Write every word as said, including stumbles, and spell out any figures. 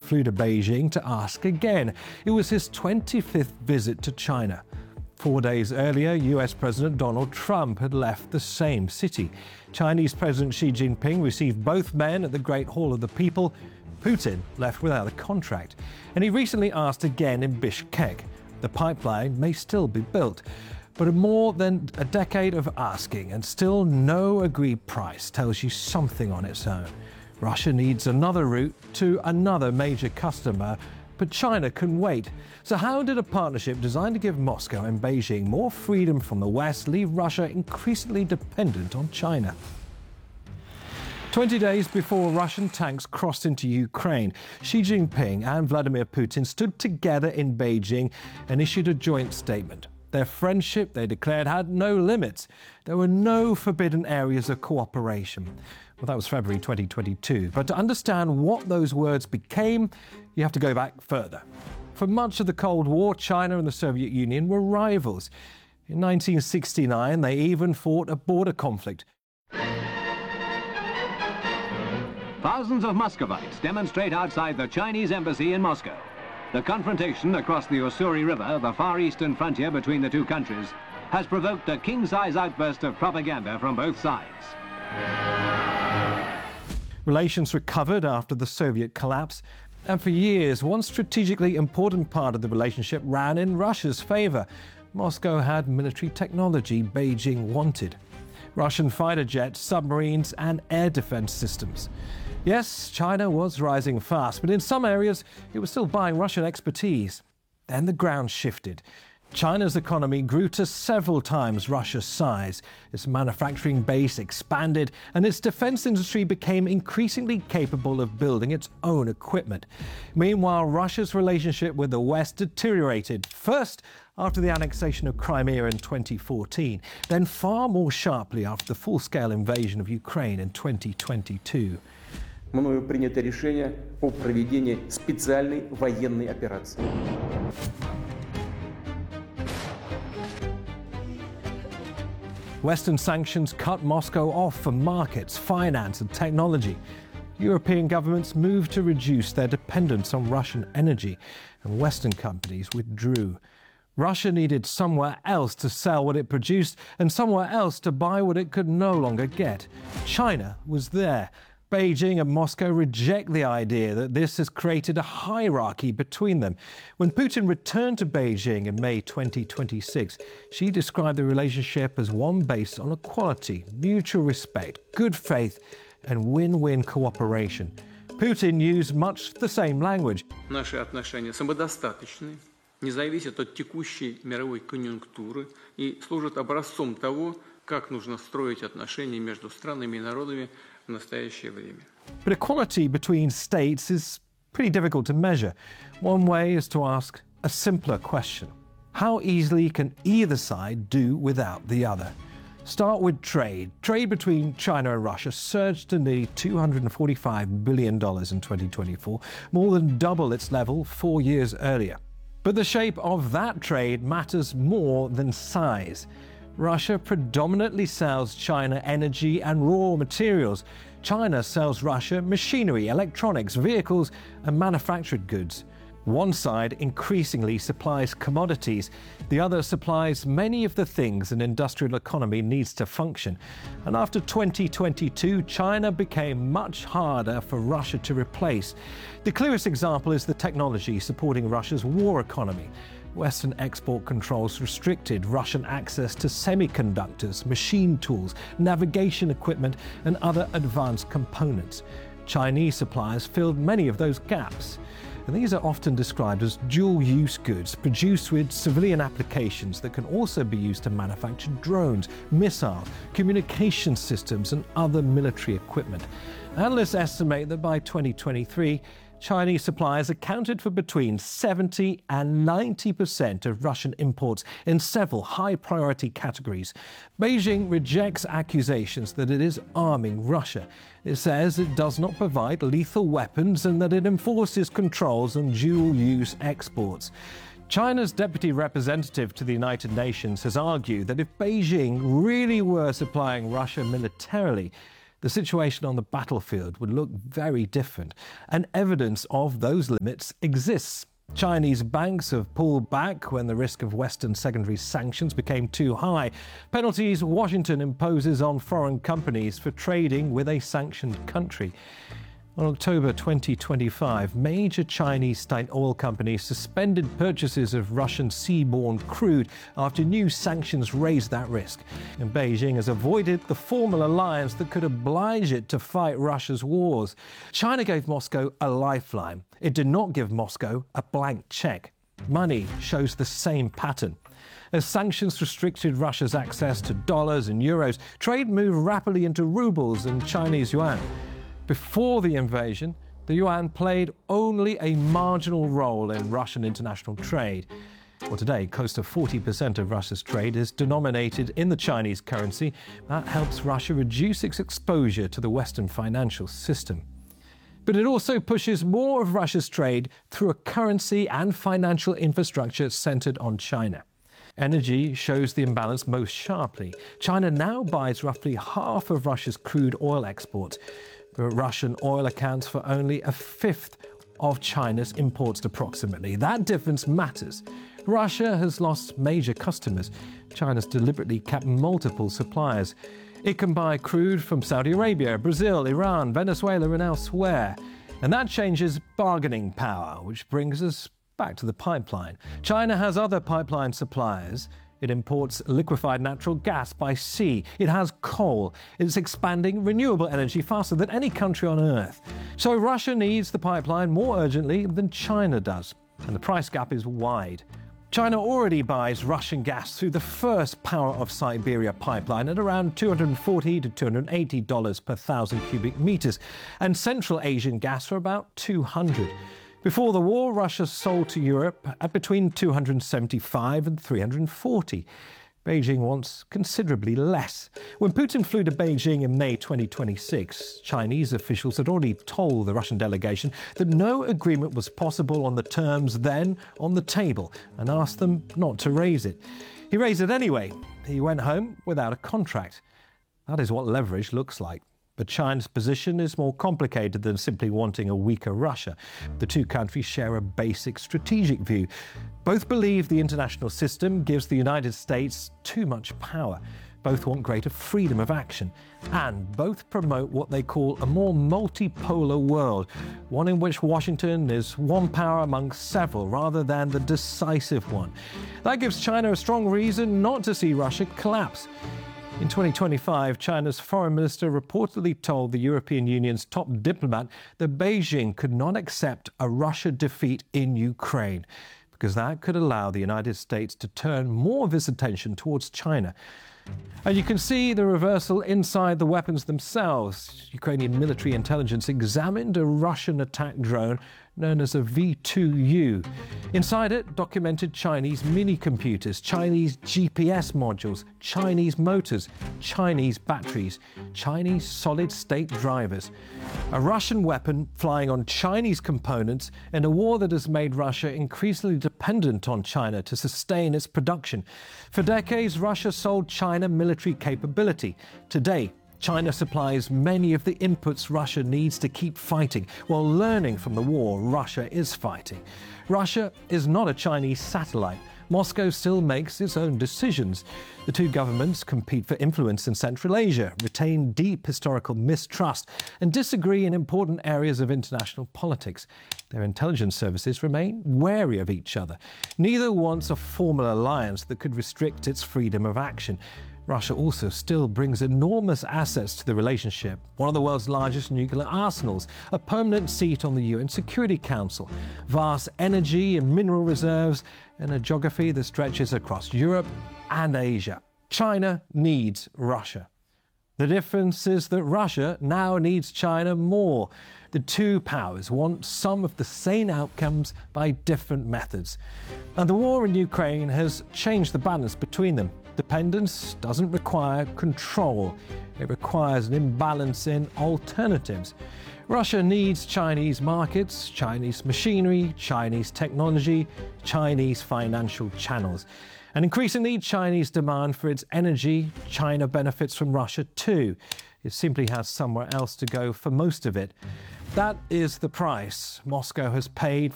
flew to Beijing to ask again. It was his twenty-fifth visit to China. Four days earlier, U S President Donald Trump had left the same city. Chinese President Xi Jinping received both men at the Great Hall of the People. Putin left without a contract. And he recently asked again in Bishkek. The pipeline may still be built. But more than a decade of asking and still no agreed price tells you something on its own. Russia needs another route to another major customer, but China can wait. So how did a partnership designed to give Moscow and Beijing more freedom from the West leave Russia increasingly dependent on China? Twenty days before Russian tanks crossed into Ukraine, Xi Jinping and Vladimir Putin stood together in Beijing and issued a joint statement. Their friendship, they declared, had no limits. There were no forbidden areas of cooperation. Well, that was February twenty twenty-two. But to understand what those words became, you have to go back further. For much of the Cold War, China and the Soviet Union were rivals. In nineteen sixty-nine, they even fought a border conflict. Thousands of Muscovites demonstrate outside the Chinese embassy in Moscow. The confrontation across the Ussuri River, the far eastern frontier between the two countries, has provoked a king-size outburst of propaganda from both sides. Relations recovered after the Soviet collapse, and for years, one strategically important part of the relationship ran in Russia's favor. Moscow had military technology Beijing wanted. Russian fighter jets, submarines, and air defense systems. Yes, China was rising fast, but in some areas it was still buying Russian expertise. Then the ground shifted. China's economy grew to several times Russia's size. Its manufacturing base expanded, and its defense industry became increasingly capable of building its own equipment. Meanwhile, Russia's relationship with the West deteriorated, first after the annexation of Crimea in twenty fourteen, then far more sharply after the full-scale invasion of Ukraine in twenty twenty-two. Мною принято решение о проведении специальной военной операции. Western sanctions cut Moscow off from markets, finance and technology. European governments moved to reduce their dependence on Russian energy, and Western companies withdrew. Russia needed somewhere else to sell what it produced and somewhere else to buy what it could no longer get. China was there. Beijing and Moscow reject the idea that this has created a hierarchy between them. When Putin returned to Beijing in May twenty twenty-six, Xi described the relationship as one based on equality, mutual respect, good faith, and win-win cooperation. Putin used much the same language. Наши отношения самодостаточны, не зависят от текущей мировой конъюнктуры и служат образцом того, как нужно строить отношения между странами и народами в настоящее время. But equality between states is pretty difficult to measure. One way is to ask a simpler question. How easily can either side do without the other? Start with trade. Trade between China and Russia surged to nearly two hundred forty-five billion dollars in twenty twenty-four, more than double its level four years earlier. But the shape of that trade matters more than size. Russia predominantly sells China energy and raw materials. China sells Russia machinery, electronics, vehicles, and manufactured goods. One side increasingly supplies commodities. The other supplies many of the things an industrial economy needs to function. And after twenty twenty-two, China became much harder for Russia to replace. The clearest example is the technology supporting Russia's war economy. Western export controls restricted Russian access to semiconductors, machine tools, navigation equipment, and other advanced components. Chinese suppliers filled many of those gaps. And these are often described as dual-use goods produced with civilian applications that can also be used to manufacture drones, missiles, communication systems, and other military equipment. Analysts estimate that by twenty twenty-three, Chinese suppliers accounted for between seventy and ninety percent of Russian imports in several high-priority categories. Beijing rejects accusations that it is arming Russia. It says it does not provide lethal weapons and that it enforces controls on dual-use exports. China's deputy representative to the United Nations has argued that if Beijing really were supplying Russia militarily, the situation on the battlefield would look very different, and evidence of those limits exists. Chinese banks have pulled back when the risk of Western secondary sanctions became too high. Penalties Washington imposes on foreign companies for trading with a sanctioned country. On October twenty twenty-five, major Chinese state oil companies suspended purchases of Russian seaborne crude after new sanctions raised that risk. And Beijing has avoided the formal alliance that could oblige it to fight Russia's wars. China gave Moscow a lifeline. It did not give Moscow a blank check. Money shows the same pattern. As sanctions restricted Russia's access to dollars and euros, trade moved rapidly into rubles and Chinese yuan. Before the invasion, the yuan played only a marginal role in Russian international trade. Well, today, close to forty percent of Russia's trade is denominated in the Chinese currency. That helps Russia reduce its exposure to the Western financial system. But it also pushes more of Russia's trade through a currency and financial infrastructure centered on China. Energy shows the imbalance most sharply. China now buys roughly half of Russia's crude oil exports, but Russian oil accounts for only a fifth of China's imports approximately. That difference matters. Russia has lost major customers. China's deliberately kept multiple suppliers. It can buy crude from Saudi Arabia, Brazil, Iran, Venezuela, and elsewhere. And that changes bargaining power, which brings us back to the pipeline. China has other pipeline suppliers. It imports liquefied natural gas by sea. It has coal. It's expanding renewable energy faster than any country on Earth. So Russia needs the pipeline more urgently than China does. And the price gap is wide. China already buys Russian gas through the first Power of Siberia pipeline at around two hundred forty to two hundred eighty dollars per thousand cubic meters, and Central Asian gas for about two hundred. Before the war, Russia sold to Europe at between two hundred seventy-five and three hundred forty. Beijing wants considerably less. When Putin flew to Beijing in May twenty twenty-six, Chinese officials had already told the Russian delegation that no agreement was possible on the terms then on the table and asked them not to raise it. He raised it anyway. He went home without a contract. That is what leverage looks like. But China's position is more complicated than simply wanting a weaker Russia. The two countries share a basic strategic view. Both believe the international system gives the United States too much power. Both want greater freedom of action. And both promote what they call a more multipolar world, one in which Washington is one power among several rather than the decisive one. That gives China a strong reason not to see Russia collapse. In twenty twenty-five, China's foreign minister reportedly told the European Union's top diplomat that Beijing could not accept a Russia defeat in Ukraine, because that could allow the United States to turn more of its attention towards China. And you can see the reversal inside the weapons themselves. Ukrainian military intelligence examined a Russian attack drone known as a V two U. Inside it, documented Chinese mini-computers, Chinese G P S modules, Chinese motors, Chinese batteries, Chinese solid-state drivers. A Russian weapon flying on Chinese components in a war that has made Russia increasingly dependent on China to sustain its production. For decades, Russia sold China military capability. Today, China supplies many of the inputs Russia needs to keep fighting, while learning from the war Russia is fighting. Russia is not a Chinese satellite. Moscow still makes its own decisions. The two governments compete for influence in Central Asia, retain deep historical mistrust, and disagree in important areas of international politics. Their intelligence services remain wary of each other. Neither wants a formal alliance that could restrict its freedom of action. Russia also still brings enormous assets to the relationship. One of the world's largest nuclear arsenals, a permanent seat on the U N Security Council, vast energy and mineral reserves, and a geography that stretches across Europe and Asia. China needs Russia. The difference is that Russia now needs China more. The two powers want some of the same outcomes by different methods. And the war in Ukraine has changed the balance between them. Dependence doesn't require control. It requires an imbalance in alternatives. Russia needs Chinese markets, Chinese machinery, Chinese technology, Chinese financial channels. And increasingly, Chinese demand for its energy. China benefits from Russia too. It simply has somewhere else to go for most of it. That is the price Moscow has paid